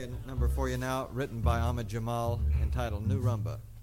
number for you now, written by Ahmad Jamal, entitled New Rumba.